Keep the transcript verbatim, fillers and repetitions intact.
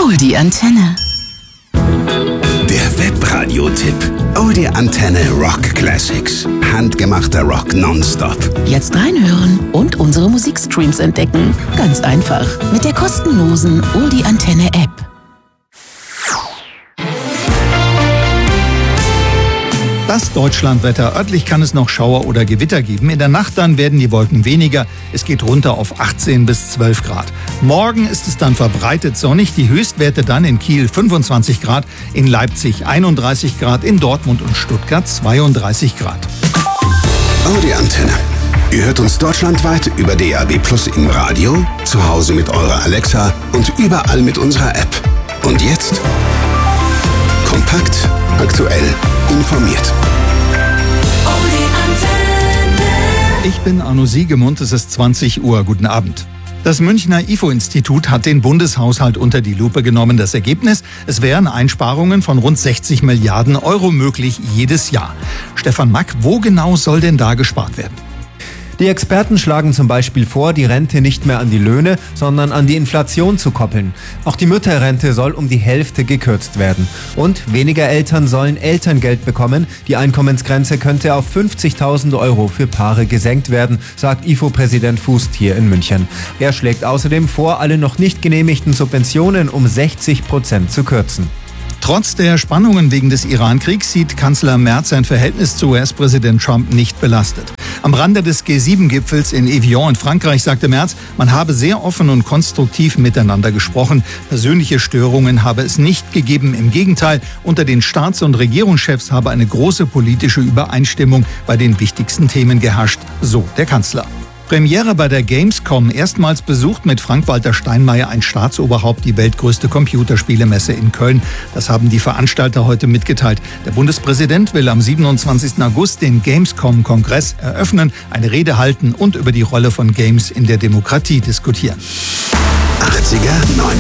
Oldie Antenne. Der Webradio-Tipp. Oldie Antenne Rock Classics. Handgemachter Rock nonstop. Jetzt reinhören und unsere Musikstreams entdecken. Ganz einfach mit der kostenlosen Oldie Antenne App. Das Deutschlandwetter. Örtlich kann es noch Schauer oder Gewitter geben. In der Nacht dann werden die Wolken weniger. Es geht runter auf achtzehn bis zwölf Grad. Morgen ist es dann verbreitet sonnig. Die Höchstwerte dann in Kiel fünfundzwanzig Grad, in Leipzig einunddreißig Grad, in Dortmund und Stuttgart zweiunddreißig Grad. Oldie Antenne. Ihr hört uns deutschlandweit über D A B Plus im Radio, zu Hause mit eurer Alexa und überall mit unserer App. Und jetzt kompakt, aktuell, informiert. Ich bin Arno Siegemund, es ist zwanzig Uhr. Guten Abend. Das Münchner I F O-Institut hat den Bundeshaushalt unter die Lupe genommen. Das Ergebnis? Es wären Einsparungen von rund sechzig Milliarden Euro möglich jedes Jahr. Stefan Mack, wo genau soll denn da gespart werden? Die Experten schlagen zum Beispiel vor, die Rente nicht mehr an die Löhne, sondern an die Inflation zu koppeln. Auch die Mütterrente soll um die Hälfte gekürzt werden. Und weniger Eltern sollen Elterngeld bekommen. Die Einkommensgrenze könnte auf fünfzigtausend Euro für Paare gesenkt werden, sagt I F O-Präsident Fußt hier in München. Er schlägt außerdem vor, alle noch nicht genehmigten Subventionen um sechzig Prozent zu kürzen. Trotz der Spannungen wegen des Iran-Kriegs sieht Kanzler Merz sein Verhältnis zu U S-Präsident Trump nicht belastet. Am Rande des G sieben Gipfels in Evian in Frankreich sagte Merz, man habe sehr offen und konstruktiv miteinander gesprochen. Persönliche Störungen habe es nicht gegeben. Im Gegenteil, unter den Staats- und Regierungschefs habe eine große politische Übereinstimmung bei den wichtigsten Themen geherrscht, so der Kanzler. Premiere bei der Gamescom. Erstmals besucht mit Frank-Walter Steinmeier ein Staatsoberhaupt die weltgrößte Computerspielemesse in Köln. Das haben die Veranstalter heute mitgeteilt. Der Bundespräsident will am siebenundzwanzigsten August den Gamescom-Kongress eröffnen, eine Rede halten und über die Rolle von Games in der Demokratie diskutieren. achtziger,